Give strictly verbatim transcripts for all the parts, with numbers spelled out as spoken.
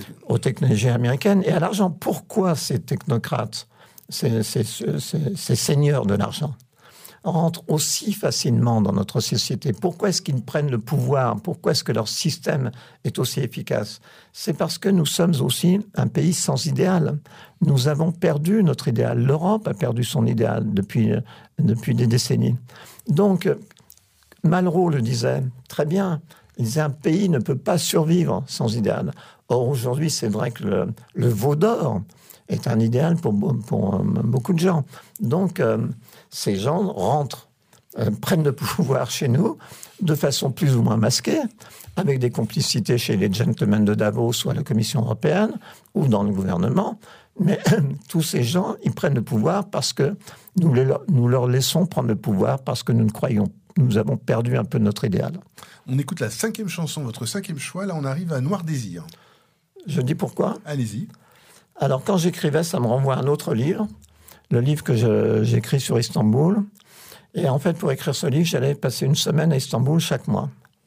aux technologies américaines et à l'argent. Pourquoi ces technocrates, ces, ces, ces, ces seigneurs de l'argent, rentrent aussi facilement dans notre société? Pourquoi est-ce qu'ils prennent le pouvoir? Pourquoi est-ce que leur système est aussi efficace? C'est parce que nous sommes aussi un pays sans idéal. Nous avons perdu notre idéal. L'Europe a perdu son idéal depuis, depuis des décennies. Donc, Malraux le disait très bien. Il disait un pays ne peut pas survivre sans idéal. Or, aujourd'hui, c'est vrai que le, le veau d'or est un idéal pour, pour euh, beaucoup de gens. Donc, euh, ces gens rentrent, euh, prennent le pouvoir chez nous de façon plus ou moins masquée, avec des complicités chez les gentlemen de Davos ou à la Commission européenne ou dans le gouvernement. Mais tous ces gens, ils prennent le pouvoir parce que nous, les, nous leur laissons prendre le pouvoir parce que nous ne croyons pas. Nous avons perdu un peu notre idéal. On écoute la cinquième chanson, votre cinquième choix. Là, on arrive à Noir Désir. Je dis pourquoi ? Allez-y. Alors, quand j'écrivais, ça me renvoie à un autre livre, le livre que je, j'écris sur Istanbul. Et en fait, pour écrire ce livre, j'allais passer une semaine à Istanbul chaque mois.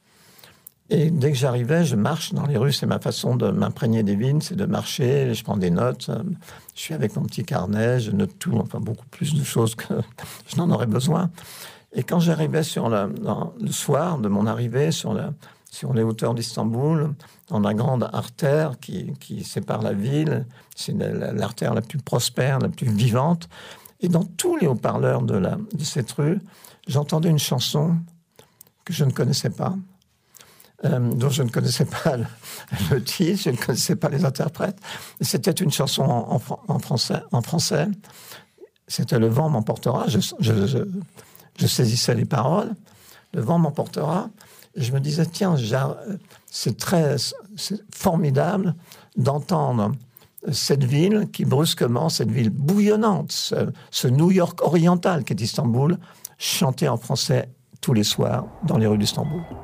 Et dès que j'arrivais, je marche dans les rues. C'est ma façon de m'imprégner des villes, c'est de marcher. Je prends des notes. Je suis avec mon petit carnet, je note tout, enfin beaucoup plus de choses que je n'en aurais besoin. Et quand j'arrivais sur la, dans, le soir de mon arrivée sur, la, sur les hauteurs d'Istanbul, dans la grande artère qui, qui sépare la ville, c'est la, l'artère la plus prospère, la plus vivante, et dans tous les haut-parleurs de, la, de cette rue, j'entendais une chanson que je ne connaissais pas, euh, dont je ne connaissais pas le, le titre, je ne connaissais pas les interprètes. C'était une chanson en, en, en, français, en français. C'était « Le vent m'emportera ». Je... je, je Je saisissais les paroles, le vent m'emportera, et je me disais, tiens, c'est très c'est formidable d'entendre cette ville qui, brusquement, cette ville bouillonnante, ce, ce New York oriental qu'est Istanbul, chanter en français tous les soirs dans les rues d'Istanbul.